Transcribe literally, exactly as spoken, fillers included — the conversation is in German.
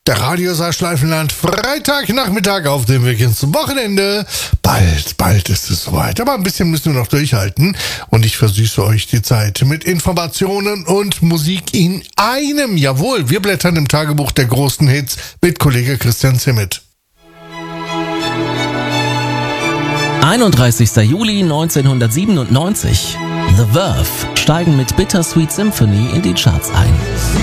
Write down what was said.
Der Radiosaal Schleifenland, Freitagnachmittag auf dem Weg ins Wochenende. Bald, bald ist es soweit. Aber ein bisschen müssen wir noch durchhalten. Und ich versüße euch die Zeit mit Informationen und Musik in einem. Jawohl, wir blättern im Tagebuch der großen Hits mit Kollege Christian Zimmet. einunddreißigster Juli neunzehnhundertsiebenundneunzig. The Verve steigen mit Bittersweet Symphony in die Charts ein.